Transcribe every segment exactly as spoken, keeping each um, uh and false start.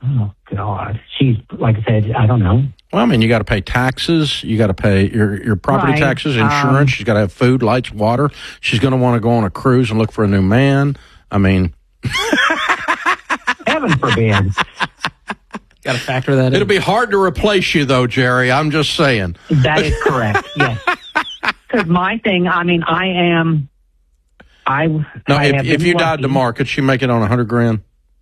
Oh, God. She's, like I said, I don't know. Well, I mean, you got to pay taxes. You got to pay your your property Right. taxes, insurance. Um, She's got to have food, lights, water. She's going to want to go on a cruise and look for a new man. I mean, heaven forbid. Got to factor that in. It'll be hard to replace you, though, Jerry. I'm just saying. That is correct, yes. Because my thing, I mean, I am, I, No, I if, have if been you died lucky. tomorrow, could she make it on a hundred grand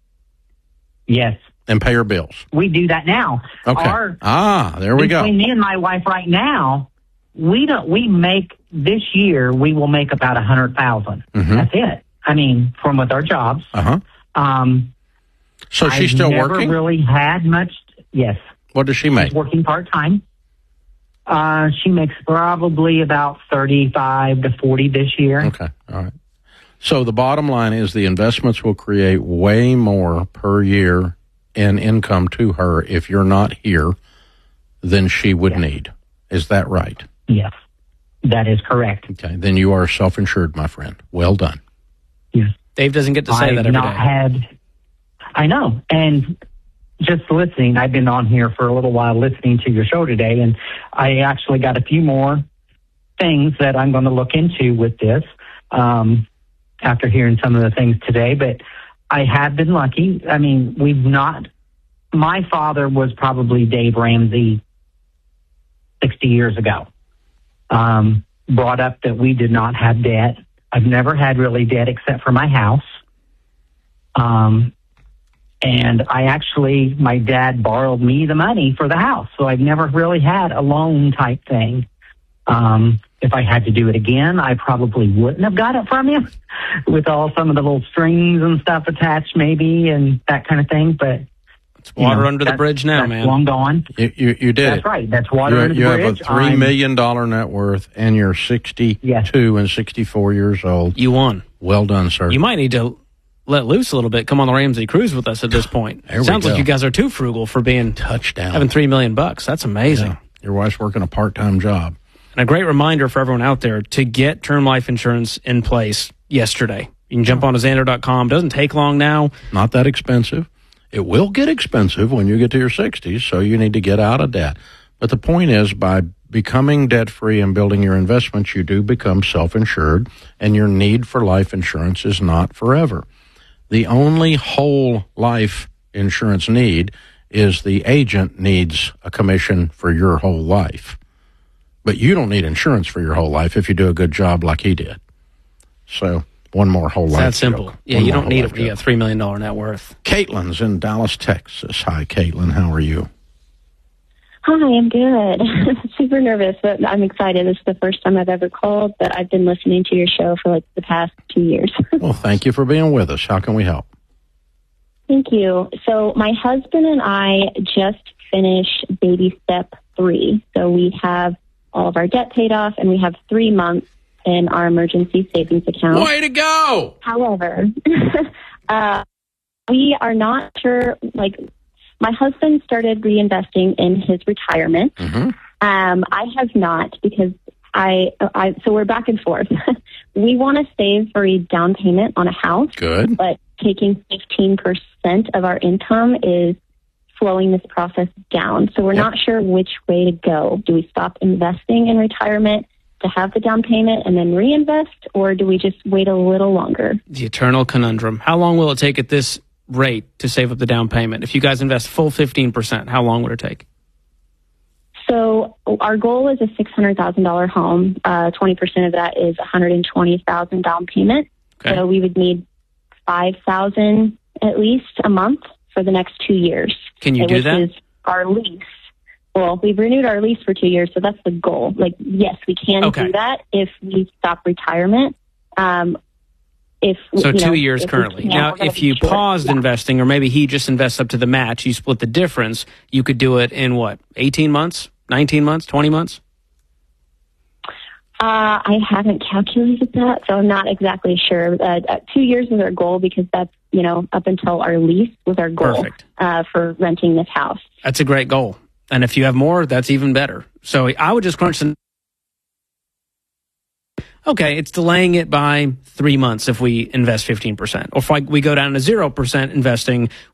Yes. and pay her bills? We do that now. Okay. Our, ah, there we go. between me and my wife right now, we don't, we make, this year, we will make about a hundred thousand. Mm-hmm. That's it. I mean, from with our jobs. Uh-huh. Um, So she's I've still never working? really had much, yes. What does she make? She's working part-time. Uh, she makes probably about thirty-five to forty this year. Okay, all right. So the bottom line is the investments will create way more per year in income to her if you're not here than she would Yes. need. Is that right? Yes, that is correct. Okay, then you are self-insured, my friend. Well done. Yes. Dave doesn't get to say I've that every not day. had, I know, and just listening, I've been on here for a little while listening to your show today, and I actually got a few more things that I'm going to look into with this um, after hearing some of the things today. But I have been lucky. I mean, we've not, my father was probably Dave Ramsey sixty years ago. Um, brought up that we did not have debt. I've never had really debt except for my house. Um, and I actually, my dad borrowed me the money for the house. So I've never really had a loan type thing. Um, if I had to do it again, I probably wouldn't have got it from him with all some of the little strings and stuff attached maybe and that kind of thing. But It's water you know, under the that's- bridge now, that's man. long gone. You, you, you did That's it. right. That's water You're, under the you bridge. have a three I'm- million dollar net worth, and you're sixty-two Yes. and sixty-four years old. You won. Well done, sir. You might need to let loose a little bit. Come on the Ramsey cruise with us at this point. There we Sounds go. like you guys are too frugal for being Touchdown. having three million bucks. That's amazing. Yeah. Your wife's working a part-time job. And a great reminder for everyone out there to get term life insurance in place yesterday. You can jump on to Xander dot com. Doesn't take long now. Not that expensive. It will get expensive when you get to your sixties, so you need to get out of debt. But the point is, by becoming debt-free and building your investments, you do become self-insured, and your need for life insurance is not forever. The only whole life insurance need is the agent needs a commission for your whole life. But you don't need insurance for your whole life if you do a good job like he did. So one more whole It's life that simple. joke. Yeah, One you more don't need whole it when you life got three million dollars net worth. joke. Caitlin's in Dallas, Texas. Hi, Caitlin. How are you? Hi, I'm good. Super nervous, but I'm excited. This is the first time I've ever called, but I've been listening to your show for like the past two years. Well, thank you for being with us. How can we help? Thank you. So my husband and I just finished baby step three. So we have all of our debt paid off, and we have three months in our emergency savings account. Way to go! However, uh, we are not sure, like, my husband started reinvesting in his retirement. Mm-hmm. Um, I have not because I, I, so we're back and forth. We want to save for a down payment on a house, Good. but taking fifteen percent of our income is slowing this process down. So we're Yep. not sure which way to go. Do we stop investing in retirement to have the down payment and then reinvest, or do we just wait a little longer? The eternal conundrum. How long will it take at this rate to save up the down payment? If you guys invest full fifteen percent, how long would it take? So our goal is a six hundred thousand dollars home. Uh, twenty percent of that is one hundred twenty thousand dollars down payment. Okay. So we would need five thousand dollars at least a month for the next two years. Can you uh, do which that? is our lease. Well, we've renewed our lease for two years, so that's the goal. Like, yes, we can Okay. do that if we stop retirement. Um, if So you two know, years if we currently. can't, Now, we're gonna if be you short. paused Yeah. investing, or maybe he just invests up to the match, you split the difference, you could do it in what, eighteen months, nineteen months, twenty months? Uh, I haven't calculated that, so I'm not exactly sure. Uh, uh, two years is our goal because that's, you know, up until our lease was our goal Perfect. uh, for renting this house. That's a great goal. And if you have more, that's even better. So I would just crunch the. Okay, it's delaying it by three months if we invest fifteen percent. Or if like we go down to zero percent investing,